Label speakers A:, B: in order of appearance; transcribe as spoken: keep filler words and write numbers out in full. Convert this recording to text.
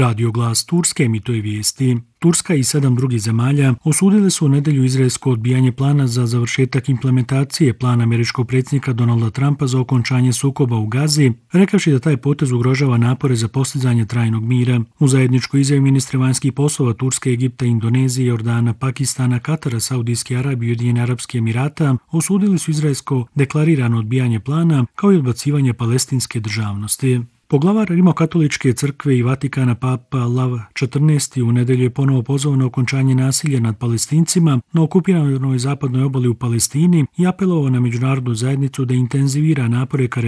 A: Radio Glas Turske emituje vijesti. Turska i sedam drugih zemalja osudili su u nedjelju izraelsko odbijanje plana za završetak implementacije plana američkog predsjednika Donalda Trumpa za okončanje sukoba u Gazi, rekavši da taj potez ugrožava napore za postizanje trajnog mira. U zajedničkoj izjavi ministri vanjskih poslova Turske, Egipta, Indonezije, Jordana, Pakistana, Katara, Saudijske Arabije i Ujedinjenih Arapskih Emirata osudili su izraelsko deklarirano odbijanje plana kao i odbacivanje palestinske državnosti. Poglavar Rimokatoličke crkve i Vatikana Papa Lav četrnaesti u nedjelju je ponovo pozvao na okončanje nasilja nad Palestincima na okupiranoj zapadnoj obali u Palestini i apelovao na međunarodnu zajednicu da intenzivira napore ka